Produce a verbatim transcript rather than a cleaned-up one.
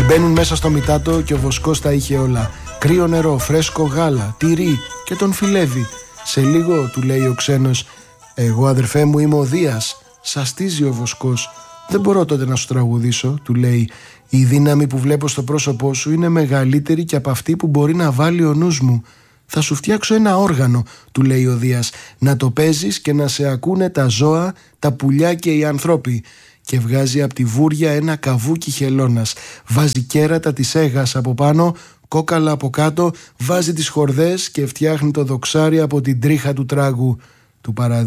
Και μπαίνουν μέσα στο μητάτο και ο Βοσκός τα είχε όλα. Κρύο νερό, φρέσκο γάλα, τυρί, και τον φιλεύει. Σε λίγο του λέει ο ξένος: εγώ αδερφέ μου είμαι ο Δίας. Σαστίζει ο Βοσκός. Δεν μπορώ τότε να σου τραγουδήσω, του λέει. Η δύναμη που βλέπω στο πρόσωπό σου είναι μεγαλύτερη και από αυτή που μπορεί να βάλει ο νους μου. Θα σου φτιάξω ένα όργανο, του λέει ο Δίας, να το παίζεις και να σε ακούνε τα ζώα, τα πουλιά και οι ανθρώποι. Και βγάζει από τη βούρια ένα καβούκι χελώνας. Βάζει κέρατα της έγας από πάνω, κόκαλα από κάτω, βάζει τις χορδές και φτιάχνει το δοξάρι από την τρίχα του τράγου του παραδείγματος.